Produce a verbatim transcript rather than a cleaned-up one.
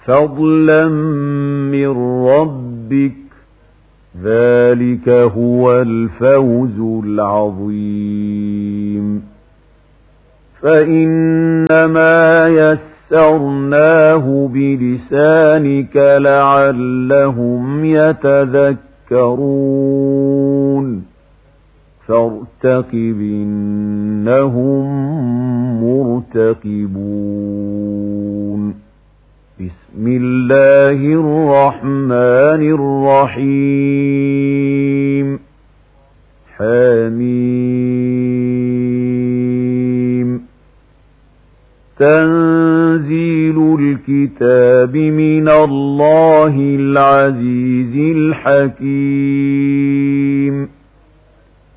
فضلا من ربك ذلك هو الفوز العظيم فإنما يسرناه بلسانك لعلهم يتذكرون فارتقب إنهم مرتقبون بسم الله الرحمن الرحيم حميم تنزيل الكتاب من الله العزيز الحكيم